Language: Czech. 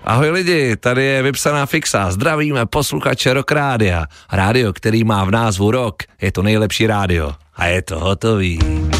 Ahoj lidi, tady je vypsaná fixa. Zdravíme posluchače Rock Rádia. Rádio, který má v názvu Rock, je to nejlepší rádio. A je to hotový.